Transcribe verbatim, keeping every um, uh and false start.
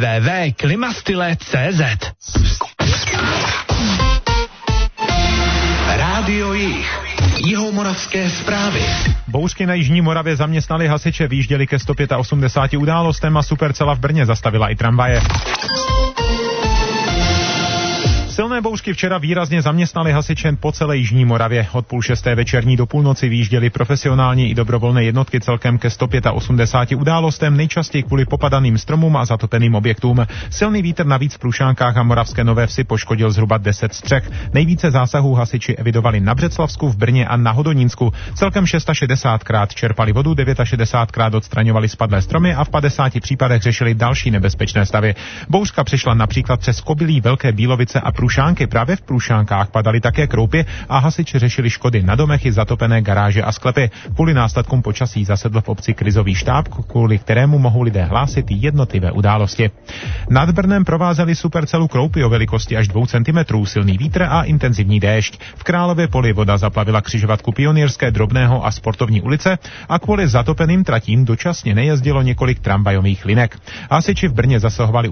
w w w tečka klimastyle tečka c z. Rádio Jih. Jihomoravské zprávy. Bouřky na jižní Moravě zaměstnali hasiče, vyjížděli ke sto osmdesáti pěti událostem a Supercela v Brně zastavila i tramvaje. Silné bouřky včera výrazně zaměstnaly hasiče po celé jižní Moravě. Od půl šesté večerní do půlnoci vyjížděli profesionální i dobrovolné jednotky celkem ke sto osmdesáti pěti událostem, nejčastěji kvůli popadaným stromům a zatopeným objektům. Silný vítr navíc v Průšankách a Moravské Nové Vsi poškodil zhruba deset střech. Nejvíce zásahů hasiči evidovali na Břeclavsku, v Brně a na Hodonínsku. Celkem šedesátišestkrát čerpali vodu, šedesátidevětkrát odstraňovali spadlé stromy a v padesáti případech řešili další nebezpečné stavy. Bouřka přišla například přes Kobylí, Velké Bílovice a Průšánky. Právě v Průšánkách padaly také kroupy a hasiči řešili škody na domech i zatopené garáže a sklepy. Kvůli následkům počasí zasedl v obci krizový štáb, kvůli kterému mohou lidé hlásit jednotlivé události. Nad Brnem provázeli Supercelu kroupy o velikosti až dvou centimetrů, silný vítr a intenzivní déšť. V Králově Poli voda zaplavila křižovatku Pionýrské, Drobného a Sportovní ulice a kvůli zatopeným tratím dočasně nejezdilo několik tramvajových linek. Hasiči v Brně zasahovali